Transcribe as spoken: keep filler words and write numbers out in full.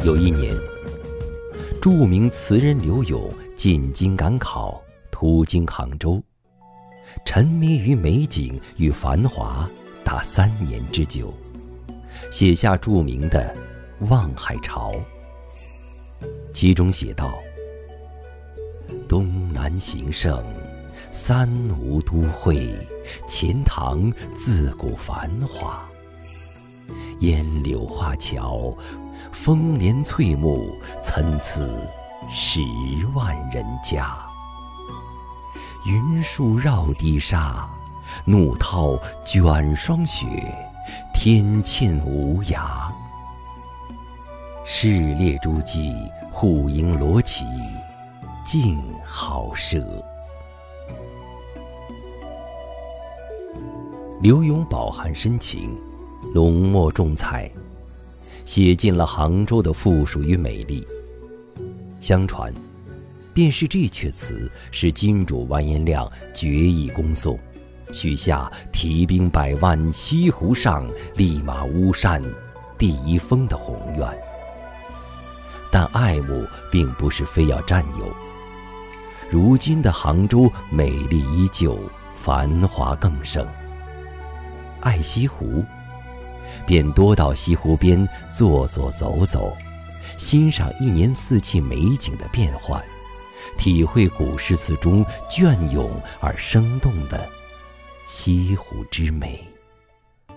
有一年，著名词人柳永进京赶考，途经杭州，沉迷于美景与繁华达三年之久，写下著名的《望海潮》。其中写道：东南形胜，三吴都会，钱塘自古繁华。烟柳画桥，风帘翠幕，参差十万人家。云树绕堤沙，怒涛卷霜雪，天堑无涯。市列诸暨，户盈罗绮，竞好舍。柳永饱含深情，浓墨重彩，写尽了杭州的富庶与美丽。相传，便是这阙词使金主完颜亮决意攻宋，许下提兵百万西湖上，立马巫山第一峰的宏愿。但爱慕并不是非要占有，如今的杭州美丽依旧，繁华更盛。爱西湖，便多到西湖边坐坐走走，欣赏一年四季美景的变幻，体会古诗词中隽永而生动的西湖之美。